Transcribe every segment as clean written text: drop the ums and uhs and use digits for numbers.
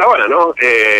hasta ahora, ¿no?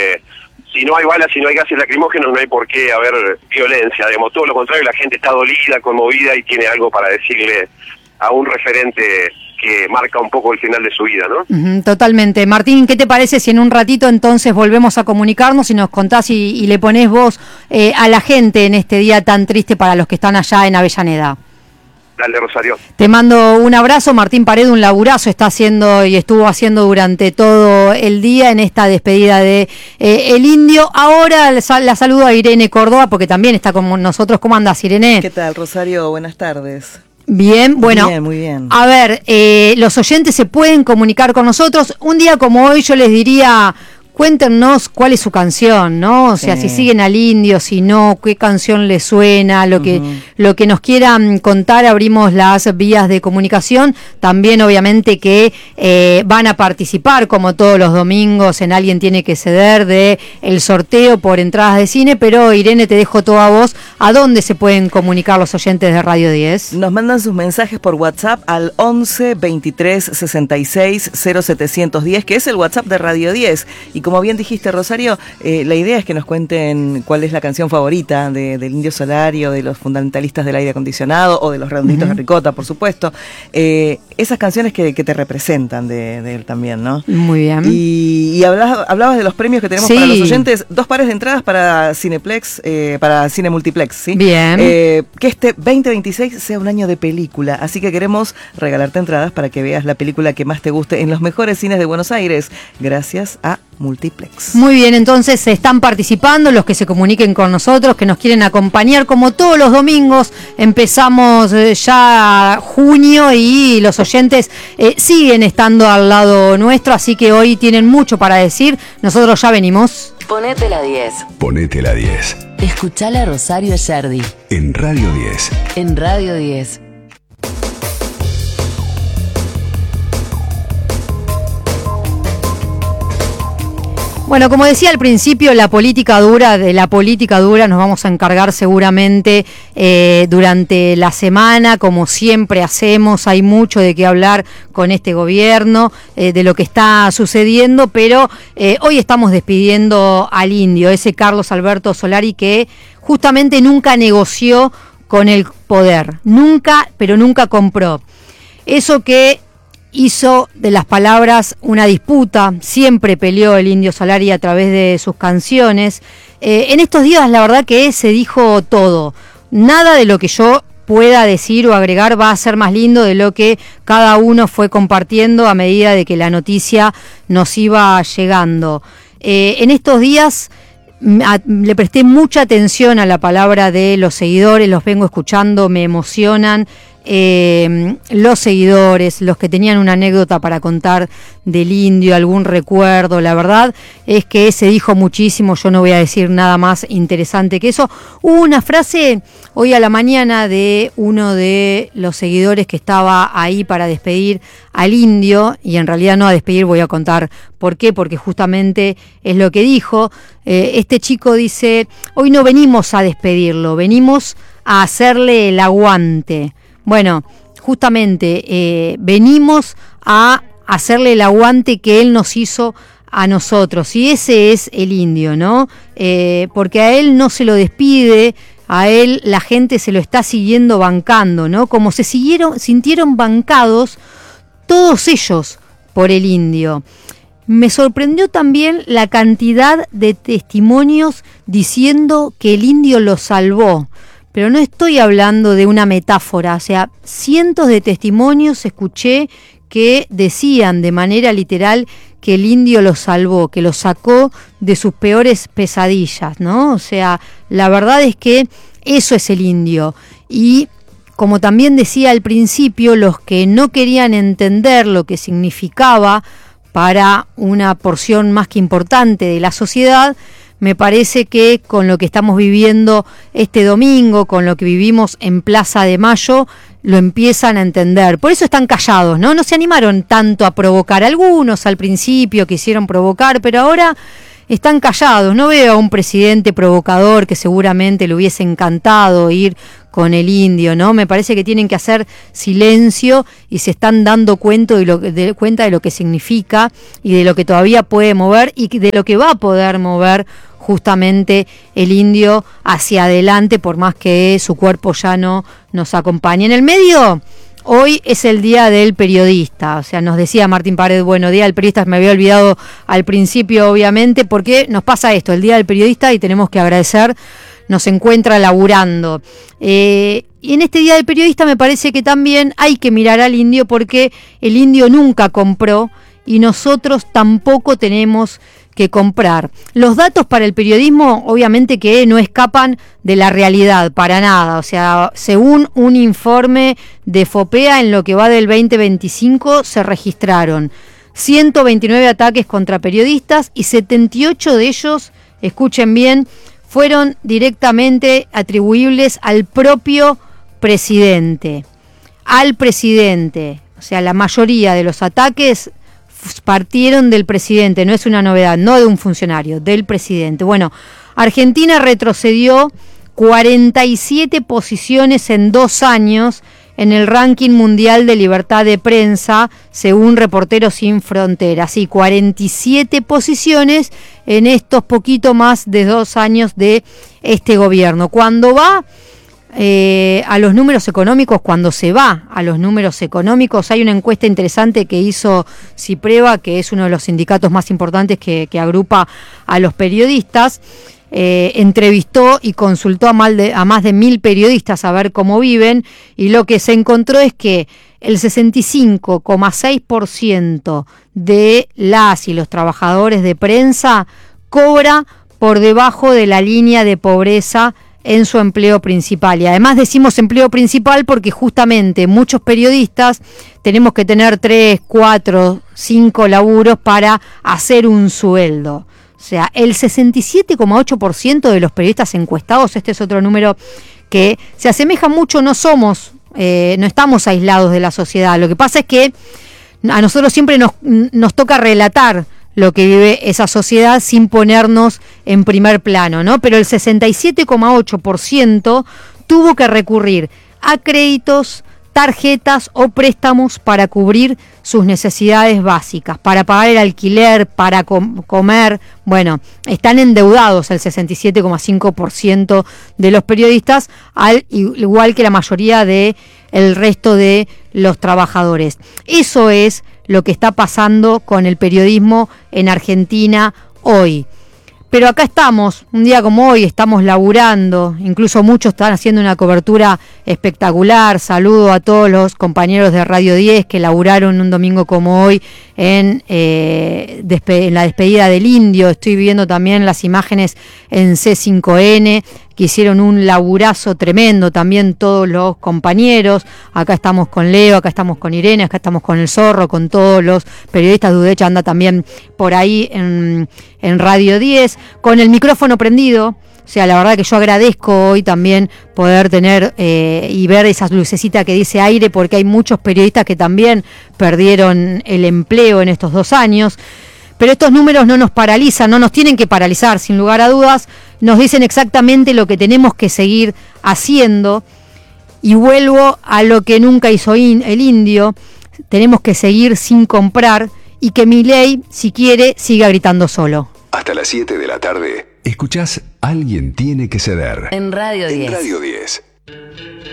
Si no hay balas, si no hay gases lacrimógenos, no hay por qué haber violencia, digamos, todo lo contrario, la gente está dolida, conmovida y tiene algo para decirle a un referente que marca un poco el final de su vida, ¿no? Totalmente. Martín, ¿qué te parece si en un ratito entonces volvemos a comunicarnos y nos contás y le ponés voz a la gente en este día tan triste para los que están allá en Avellaneda? Dale, Rosario. Te mando un abrazo. Martín Paredo, un laburazo está haciendo y estuvo haciendo durante todo el día en esta despedida de El Indio. Ahora la saludo a Irene Córdoba porque también está con nosotros. ¿Cómo andas, Irene? ¿Qué tal, Rosario? Buenas tardes. Bien, bueno, muy bien. A ver, los oyentes se pueden comunicar con nosotros. Un día como hoy yo les diría, cuéntenos cuál es su canción, ¿no? O sea, si siguen al Indio, si no, qué canción les suena, lo que nos quieran contar, abrimos las vías de comunicación. También, obviamente, que van a participar, como todos los domingos, en Alguien Tiene que Ceder, de el sorteo por entradas de cine. Pero, Irene, te dejo todo a vos. ¿A dónde se pueden comunicar los oyentes de Radio 10? Nos mandan sus mensajes por WhatsApp al 11 23 66 0710, que es el WhatsApp de Radio 10. Y como bien dijiste, Rosario, la idea es que nos cuenten cuál es la canción favorita del Indio Solari, o de los fundamentalistas del aire acondicionado, o de los Redonditos de Ricota, por supuesto. Esas canciones que te representan de él también, ¿no? Muy bien. Y hablabas de los premios que tenemos para los oyentes. 2 pares de entradas para Cineplex, para Cine Multiplex, ¿sí? Bien. Que este 2026 sea un año de película, así que queremos regalarte entradas para que veas la película que más te guste en los mejores cines de Buenos Aires, gracias a Multiplex. Muy bien, entonces están participando los que se comuniquen con nosotros, que nos quieren acompañar como todos los domingos. Empezamos ya junio y los oyentes siguen estando al lado nuestro, así que hoy tienen mucho para decir. Nosotros ya venimos. Ponete la 10. Ponete la 10. Escuchala a Rosario Yerdi. En Radio 10. En Radio 10. Bueno, como decía al principio, de la política dura nos vamos a encargar seguramente durante la semana, como siempre hacemos. Hay mucho de qué hablar con este gobierno, de lo que está sucediendo, pero hoy estamos despidiendo al Indio, ese Carlos Alberto Solari que justamente nunca negoció con el poder, nunca compró. Eso que hizo de las palabras una disputa, siempre peleó el Indio Solari a través de sus canciones. En estos días la verdad que se dijo todo. Nada de lo que yo pueda decir o agregar va a ser más lindo de lo que cada uno fue compartiendo a medida de que la noticia nos iba llegando. En estos días le presté mucha atención a la palabra de los seguidores, los vengo escuchando, me emocionan. Los seguidores, los que tenían una anécdota para contar del Indio, algún recuerdo, la verdad es que se dijo muchísimo. Yo no voy a decir nada más interesante que eso. Hubo una frase hoy a la mañana de uno de los seguidores que estaba ahí para despedir al Indio, y en realidad no a despedir, voy a contar por qué, porque justamente es lo que dijo. Este chico dice: hoy no venimos a despedirlo, venimos a hacerle el aguante. Bueno, justamente venimos a hacerle el aguante que él nos hizo a nosotros, y ese es el Indio, ¿no? Porque a él no se lo despide, a él la gente se lo está siguiendo bancando, ¿no? Como se sintieron bancados todos ellos por el Indio. Me sorprendió también la cantidad de testimonios diciendo que el Indio los salvó. Pero no estoy hablando de una metáfora, o sea, cientos de testimonios escuché que decían de manera literal que el Indio los salvó, que los sacó de sus peores pesadillas, ¿no? O sea, la verdad es que eso es el Indio. Y como también decía al principio, los que no querían entender lo que significaba para una porción más que importante de la sociedad, me parece que con lo que estamos viviendo este domingo, con lo que vivimos en Plaza de Mayo, lo empiezan a entender. Por eso están callados, ¿no? No se animaron tanto a provocar. Algunos al principio quisieron provocar, pero ahora están callados. No veo a un presidente provocador que seguramente le hubiese encantado ir con el indio, ¿no? Me parece que tienen que hacer silencio y se están dando cuenta de lo que significa y de lo que todavía puede mover y de lo que va a poder mover justamente el indio hacia adelante, por más que su cuerpo ya no nos acompañe. En el medio, hoy es el Día del Periodista, o sea, nos decía Martín Paredes, bueno, Día del Periodista, me había olvidado al principio, obviamente, porque nos pasa esto, el Día del Periodista, y tenemos que agradecer, nos encuentra laburando. Y en este Día del Periodista me parece que también hay que mirar al indio, porque el indio nunca compró y nosotros tampoco tenemos que comprar. Los datos para el periodismo obviamente que no escapan de la realidad para nada, o sea, según un informe de FOPEA, en lo que va del 2025 se registraron 129 ataques contra periodistas y 78 de ellos, escuchen bien, fueron directamente atribuibles al propio presidente, o sea, la mayoría de los ataques partieron del presidente, no es una novedad, no de un funcionario, del presidente. Bueno, Argentina retrocedió 47 posiciones en 2 años en el ranking mundial de libertad de prensa, según Reporteros Sin Fronteras. Sí, 47 posiciones en estos poquito más de 2 años de este gobierno. Cuando va a los números económicos, cuando se va a los números económicos, hay una encuesta interesante que hizo Cipreva, que es uno de los sindicatos más importantes que agrupa a los periodistas. Entrevistó y consultó a más de 1.000 periodistas a ver cómo viven, y lo que se encontró es que el 65,6% de las y los trabajadores de prensa cobra por debajo de la línea de pobreza en su empleo principal. Y además decimos empleo principal porque justamente muchos periodistas tenemos que tener 3, 4, 5 laburos para hacer un sueldo. O sea, el 67,8% de los periodistas encuestados, este es otro número que se asemeja mucho, no estamos aislados de la sociedad. Lo que pasa es que a nosotros siempre nos toca relatar lo que vive esa sociedad sin ponernos en primer plano, ¿no? Pero el 67,8% tuvo que recurrir a créditos, tarjetas o préstamos para cubrir sus necesidades básicas, para pagar el alquiler, para comer. Bueno, están endeudados el 67,5% de los periodistas, igual que la mayoría del resto de los trabajadores. Eso es lo que está pasando con el periodismo en Argentina hoy. Pero acá estamos, un día como hoy, estamos laburando, incluso muchos están haciendo una cobertura espectacular. Saludo a todos los compañeros de Radio 10 que laburaron un domingo como hoy en la despedida del indio. Estoy viendo también las imágenes en C5N, que hicieron un laburazo tremendo, también todos los compañeros. Acá estamos con Leo, acá estamos con Irene, acá estamos con el Zorro, con todos los periodistas. Dudecha anda también por ahí en Radio 10, con el micrófono prendido. O sea, la verdad que yo agradezco hoy también poder tener y ver esa lucecita que dice aire, porque hay muchos periodistas que también perdieron el empleo en estos 2 años. Pero estos números no nos paralizan, no nos tienen que paralizar, sin lugar a dudas. Nos dicen exactamente lo que tenemos que seguir haciendo. Y vuelvo a lo que nunca hizo el indio. Tenemos que seguir sin comprar, y que Milei, si quiere, siga gritando solo. Hasta las 7 de la tarde, escuchás Alguien tiene que ceder. En Radio 10. En Radio 10.